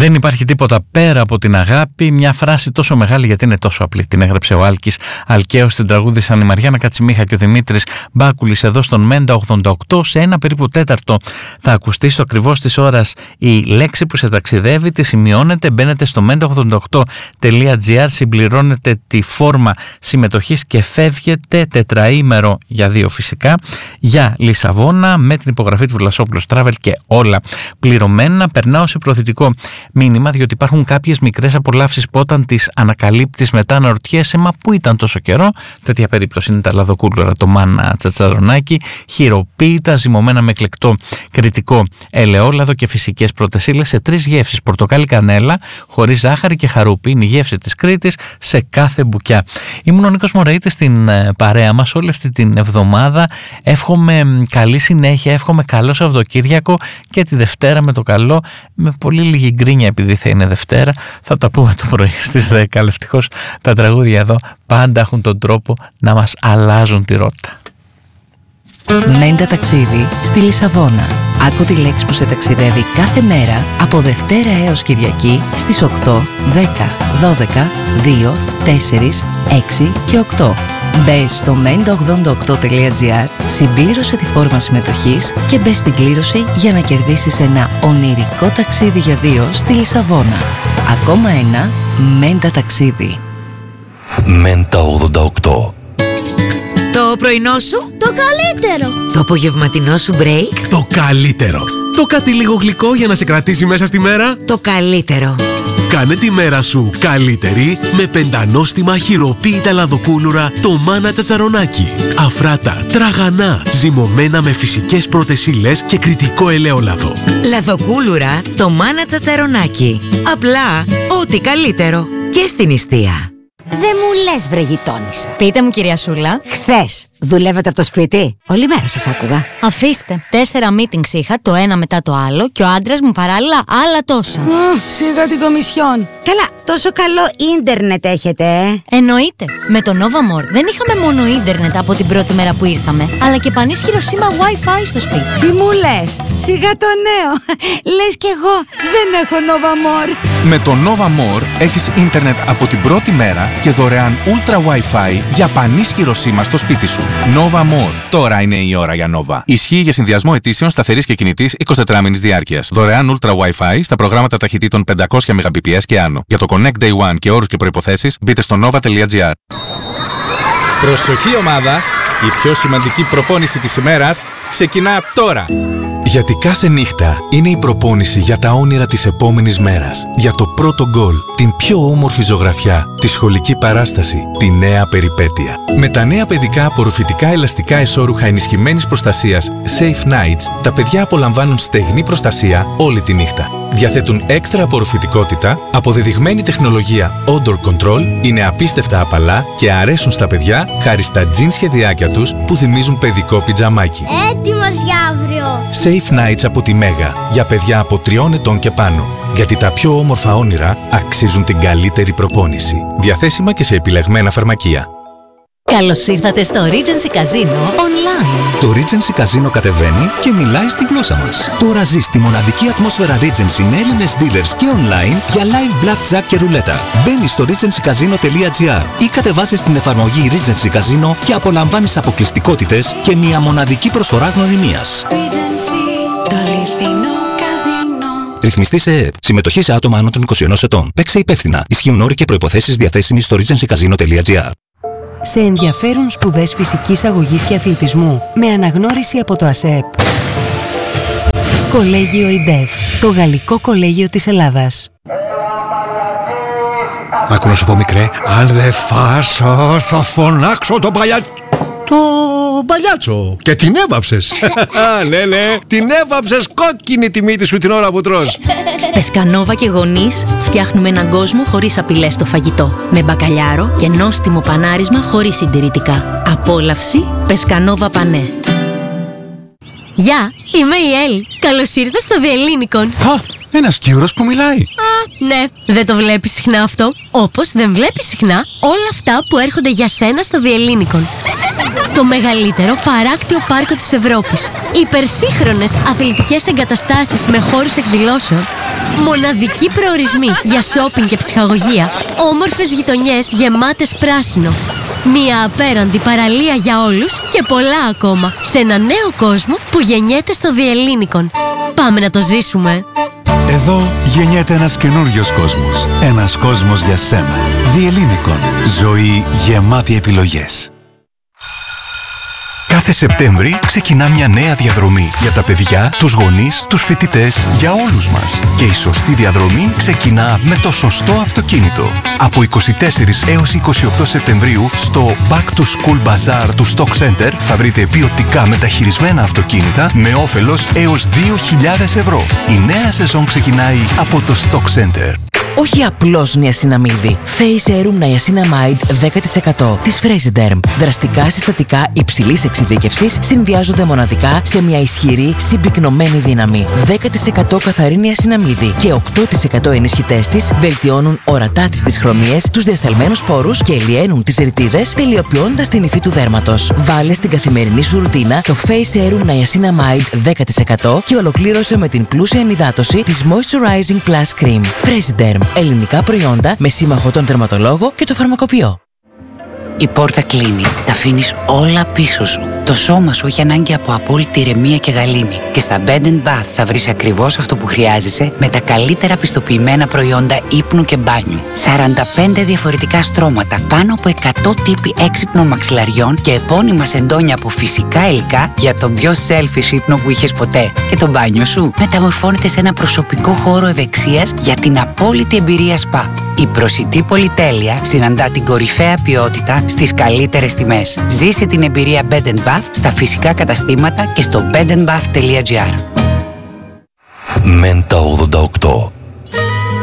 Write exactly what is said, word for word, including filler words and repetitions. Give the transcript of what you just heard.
Δεν υπάρχει τίποτα πέρα από την αγάπη. Μια φράση τόσο μεγάλη γιατί είναι τόσο απλή. Την έγραψε ο Άλκης Αλκαίος, στην τραγούδισαν η Μαριάννα Κατσιμίχα και ο Δημήτρης Μπάκουλης εδώ στον Μέντα ογδόντα οκτώ. Σε ένα περίπου τέταρτο θα ακουστεί στο ακριβώς της ώρας η λέξη που σε ταξιδεύει. Τη σημειώνετε, μπαίνετε στο μέντα ογδόντα οκτώ τελεία τζι άρ, συμπληρώνετε τη φόρμα συμμετοχής και φεύγετε τετραήμερο για δύο φυσικά για Λισαβόνα με την υπογραφή του Βλασόπουλος Travel και όλα πληρωμένα. Περνάω σε προθετικό μήνυμα, διότι υπάρχουν κάποιες μικρές απολαύσεις που όταν τις ανακαλύπτεις μετά αναρωτιέσαι μα πού ήταν τόσο καιρό. Τέτοια περίπτωση είναι τα λαδοκούλουρα, το μάνα τσατσαρονάκι, χειροποίητα, ζυμωμένα με εκλεκτό κριτικό ελαιόλαδο και φυσικές πρωτεσίλες σε τρεις γεύσεις. Πορτοκάλι κανέλα, χωρίς ζάχαρη και χαρούπι. Είναι η γεύση της Κρήτης σε κάθε μπουκιά. Ήμουν ο Νίκος Μωραΐτης στην παρέα μας όλη αυτή την εβδομάδα. Εύχομαι καλή συνέχεια, εύχομαι καλό Σαββατοκύριακο και τη Δευτέρα με το καλό, με πολύ λίγη γκρίνια επειδή θα είναι Δευτέρα. Θα τα πούμε το πρωί στις δέκα. Ευτυχώς τα τραγούδια εδώ πάντα έχουν τον τρόπο να μας αλλάζουν τη ρότα. Μέντα ταξίδι στη Λισαβόνα. Άκου τη λέξη που σε ταξιδεύει κάθε μέρα από Δευτέρα έως Κυριακή στις οκτώ, δέκα, δώδεκα, δύο, τέσσερα, έξι και οκτώ. Μπες στο μέντα ογδόντα οκτώ τελεία τζι άρ, συμπλήρωσε τη φόρμα συμμετοχής και μπες στην κλήρωση για να κερδίσεις ένα ονειρικό ταξίδι για δύο στη Λισαβόνα. Ακόμα ένα Μέντα ταξίδι. Μέντα ογδόντα οκτώ. Το πρωινό σου, το καλύτερο. Το απογευματινό σου break, το καλύτερο. Το κάτι λίγο γλυκό για να σε κρατήσει μέσα στη μέρα, το καλύτερο. Κάνε τη μέρα σου καλύτερη με πεντανόστιμα χειροποίητα λαδοκούλουρα το μάνα τσατσαρονάκι. Αφράτα, τραγανά, ζυμωμένα με φυσικές πρωτεσίλες και κριτικό ελαιόλαδο. Λαδοκούλουρα το μάνα τσατσαρονάκι. Απλά ό,τι καλύτερο και στην νηστεία. Δεν μου λες βρε γειτόνισσα. Πείτε μου κυρία Σούλα. Χθες δουλεύετε από το σπίτι? Όλη μέρα σας άκουγα. Αφήστε. Τέσσερα meetings είχα, το ένα μετά το άλλο και ο άντρας μου παράλληλα άλλα τόσα. Mm, σιγά την κομισιόν. Καλά, τόσο καλό ίντερνετ έχετε, ε? Εννοείται. Με το Novamor δεν είχαμε μόνο ίντερνετ από την πρώτη μέρα που ήρθαμε, αλλά και πανίσχυρο σήμα Wi-Fi στο σπίτι. Τι μου λες? Σιγά το νέο. Λες κι εγώ δεν έχω Novamor. Με το Novamor έχεις ίντερνετ από την πρώτη μέρα και δωρεάν Ultra Wi-Fi για πανίσχυρο σήμα στο σπίτι σου. Novamor. Τώρα είναι η ώρα για Nova. Ισχύει για συνδυασμό αιτήσεων σταθερής και κινητής εικοσιτετράμηνης διάρκειας. Δωρεάν Ultra Wi-Fi στα προγράμματα ταχυτήτων πεντακόσια μεγαμπιτ και άνω. Για το Connect Day One και όρους και προϋποθέσεις μπείτε στο nova τελεία τζι άρ. Προσοχή ομάδα! Η πιο σημαντική προπόνηση της ημέρας ξεκινά τώρα! Γιατί κάθε νύχτα είναι η προπόνηση για τα όνειρα της επόμενης μέρας. Για το πρώτο γκολ, την πιο όμορφη ζωγραφιά, τη σχολική παράσταση, τη νέα περιπέτεια. Με τα νέα παιδικά απορροφητικά ελαστικά εσώρουχα ενισχυμένης προστασίας Safe Nights, τα παιδιά απολαμβάνουν στεγνή προστασία όλη τη νύχτα. Διαθέτουν έξτρα απορροφητικότητα, αποδεδειγμένη τεχνολογία Odor Control, είναι απίστευτα απαλά και αρέσουν στα παιδιά χάρη στα τζιν σχεδιάκια τους που θυμίζουν παιδικό πιτζαμάκι. Έτοιμος για αύριο! Safe Nights από τη Μέγα, για παιδιά από τριών ετών και πάνω. Γιατί τα πιο όμορφα όνειρα αξίζουν την καλύτερη προπόνηση. Διαθέσιμα και σε επιλεγμένα φαρμακεία. Καλώς ήρθατε στο Regency Casino Online. Το Regency Casino κατεβαίνει και μιλάει στη γλώσσα μας. Τώρα ζεις τη μοναδική ατμόσφαιρα Regency με Έλληνες dealers και online για live blackjack και ρουλέτα. Μπαίνεις στο regency casino τελεία τζι άρ ή κατεβάζεις την εφαρμογή Regency Casino και απολαμβάνεις αποκλειστικότητες και μια μοναδική προσφορά γνωριμίας. Regency, το αληθινό καζίνο. Ρυθμιστή σε ΕΕΠ. Συμμετοχή σε άτομα άνω των είκοσι ενός ετών. Παίξε υπεύθυνα. Ισχύουν όροι και προϋποθέσεις διαθέσιμοι στο regency casino τελεία τζι άρ. Σε ενδιαφέρουν σπουδές φυσικής αγωγής και αθλητισμού με αναγνώριση από το ΑΣΕΠ. Κολέγιο ΙΝΤΕΦ, το γαλλικό κολέγιο της Ελλάδας. Άκου να σου πω μικρέ, αν δεν φας θα φωνάξω τον παλιά... Το παλιάτσο. Και την έβαψες. Ναι, ναι, την έβαψες κόκκινη τη μύτη σου την ώρα που τρως. Πεσκανόβα και γονείς φτιάχνουμε έναν κόσμο χωρίς απειλές στο φαγητό. Με μπακαλιάρο και νόστιμο πανάρισμα χωρίς συντηρητικά. Απόλαυση Πεσκανόβα Πανέ. Γεια, είμαι η Έλλη. Καλώς ήρθα στο Διελλήνικον. Α, ένας Κύρος που μιλάει. Α, ναι, δεν το βλέπεις συχνά αυτό. Όπως δεν βλέπεις συχνά όλα αυτά που έρχονται για σένα στο Διελλήνικον. Το μεγαλύτερο παράκτιο πάρκο της Ευρώπης. Υπερσύγχρονες αθλητικές εγκαταστάσεις με χώρους εκδηλώσεων. Μοναδικοί προορισμοί για σόπινγκ και ψυχαγωγία. Όμορφες γειτονιές γεμάτες πράσινο. Μια απέραντη παραλία για όλους και πολλά ακόμα. Σε ένα νέο κόσμο που γεννιέται στο Διελλήνικον. Πάμε να το ζήσουμε. Εδώ γεννιέται ένας καινούριος κόσμος. Ένας κόσμος για σένα. Διελλήνικον. Ζωή γεμάτη επιλογές. Κάθε Σεπτέμβρη ξεκινά μια νέα διαδρομή για τα παιδιά, τους γονείς, τους φοιτητές, για όλους μας. Και η σωστή διαδρομή ξεκινά με το σωστό αυτοκίνητο. Από είκοσι τέσσερις έως είκοσι οκτώ Σεπτεμβρίου στο Back to School Bazaar του Stock Center θα βρείτε ποιοτικά μεταχειρισμένα αυτοκίνητα με όφελος έως δύο χιλιάδες ευρώ. Η νέα σεζόν ξεκινάει από το Stock Center. Όχι απλώς νιασιναμίδι. Face Serum Niacinamide δέκα τοις εκατό της Fresiderm. Δραστικά συστατικά υψηλής εξειδίκευσης συνδυάζονται μοναδικά σε μια ισχυρή συμπυκνωμένη δύναμη. δέκα τοις εκατό καθαρή νιασιναμίδι και οκτώ τοις εκατό ενισχυτές της βελτιώνουν ορατά τις δυσχρωμίες, τους διασταλμένους πόρους και λιένουν τις ρητίδες, τελειοποιώντας την υφή του δέρματος. Βάλε στην καθημερινή σου ρουτίνα το Face Serum Niacinamide δέκα τοις εκατό και ολοκλήρωσε με την πλούσια ενυδάτωση της Moisturizing Plus Cream. Fresiderm. Ελληνικά προϊόντα με σύμμαχο τον δερματολόγο και το φαρμακοποιό. Η πόρτα κλείνει. Τα αφήνεις όλα πίσω σου. Το σώμα σου έχει ανάγκη από απόλυτη ηρεμία και γαλήνη. Και στα Bed and Bath θα βρεις ακριβώς αυτό που χρειάζεσαι με τα καλύτερα πιστοποιημένα προϊόντα ύπνου και μπάνιου. σαράντα πέντε διαφορετικά στρώματα, πάνω από εκατό τύποι έξυπνων μαξιλαριών και επώνυμα σεντόνια από φυσικά υλικά για τον πιο selfish ύπνο που είχες ποτέ. Και το μπάνιο σου μεταμορφώνεται σε ένα προσωπικό χώρο ευεξίας για την απόλυτη εμπειρία σπα. Η προσιτή πολυτέλεια συναντά την κορυφαία ποιότητα στις καλύτερες τιμές. Ζήσε την εμπειρία Bed and Bath στα φυσικά καταστήματα και στο bed and bath τελεία gr. Μεν τα ογδόντα